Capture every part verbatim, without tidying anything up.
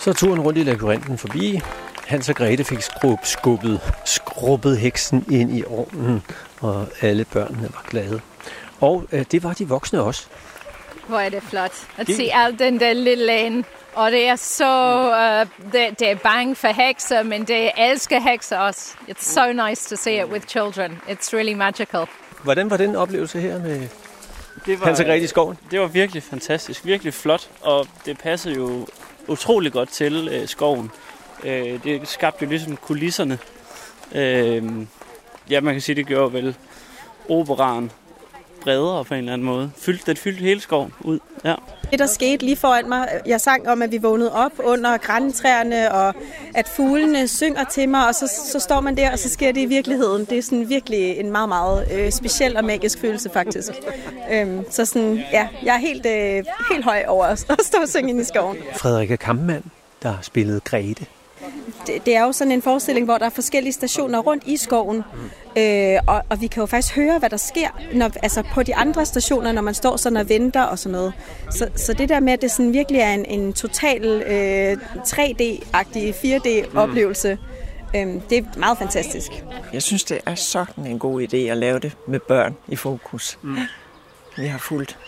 Så turen rundt i labyrinten forbi. Hans og Grete fik skrub, skubbet, skrubbet heksen ind i ovnen, og alle børnene var glade. Og øh, det var de voksne også. Hvor er det flot at se al den der lille land. Og det er så, uh, det, det er bange for hekser, men det elsker hekser også. It's so nice to see it with children. It's really magical. Hvordan var den oplevelse her med det var, Hans og Grete i skoven? Det var virkelig fantastisk, virkelig flot, og det passede jo utrolig godt til øh, skoven. Øh, det skabte jo ligesom kulisserne. Øh, ja, man kan sige, det gjorde vel operaen bredere på en eller anden måde. Fyld, den fyldte hele skoven ud, ja. Det, der skete lige foran mig, jeg sang om, at vi vågnede op under grantræerne, og at fuglene synger til mig, og så, så står man der, og så sker det i virkeligheden. Det er sådan virkelig en meget, meget øh, speciel og magisk følelse, faktisk. Øhm, så sådan, ja, jeg er helt, øh, helt høj over at stå og synge ind i skoven. Frederikke Kampmann, der spillede Grete. Det, det er jo sådan en forestilling, hvor der er forskellige stationer rundt i skoven, øh, og, og vi kan jo faktisk høre, hvad der sker når, altså på de andre stationer, når man står sådan og venter og sådan noget. Så, så det der med, at det sådan virkelig er en, en total øh, tre D-agtig fire D-oplevelse, øh, det er meget fantastisk. Jeg synes, det er sådan en god idé at lave det med børn i fokus. Mm. Vi har fulgt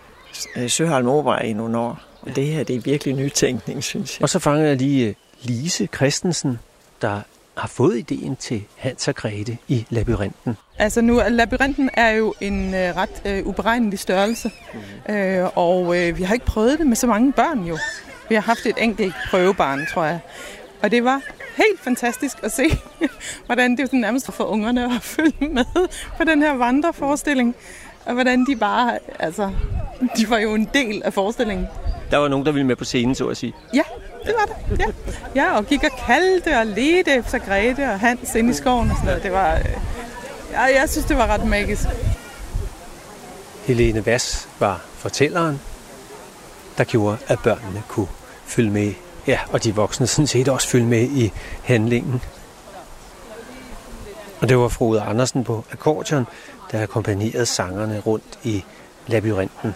Søholm Opera i nogle år, og det her det er virkelig nytænkning, synes jeg. Og så fanger jeg lige Lise Christensen, der har fået ideen til Hans og Grete i labyrinten. Altså nu, labyrinten er jo en øh, ret øh, uberegnelig størrelse, mm. øh, og øh, vi har ikke prøvet det med så mange børn jo. Vi har haft et enkelt prøvebarn, tror jeg. Og det var helt fantastisk at se, hvordan det er sådan nærmest for ungerne at følge med på den her vandreforestilling. Og hvordan de bare, altså, de var jo en del af forestillingen. Der var nogen, der ville med på scenen, så at sige. Ja, det var det. Ja, ja og gik og kaldte og ledte efter Grete og Hans ind i skoven og sådan noget. Det var, øh, ja, jeg synes, det var ret magisk. Helene Vass var fortælleren, der gjorde, at børnene kunne følge med. Ja, og de voksne sådan set også følge med i handlingen. Og det var Frode Andersen på akkordeon, der akkompagnerede sangerne rundt i labyrinten.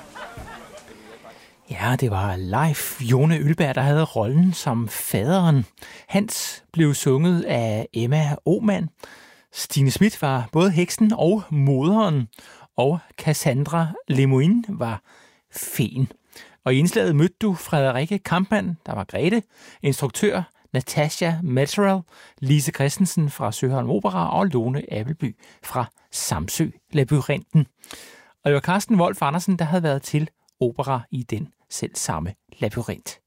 Ja, det var Leif Jone Ølberg, der havde rollen som faderen. Hans blev sunget af Emma Ohmann. Stine Schmidt var både heksen og moderen, og Cassandra Lemoine var feen. Og i indslaget mødte du Frederikke Kampmann, der var Grete, instruktør Natasha Metteral, Lise Christensen fra Søholm Opera og Lone Abelby fra Samsø Labyrinten. Og det var Carsten Wolf Andersen, der havde været til opera i den selv samme labyrint.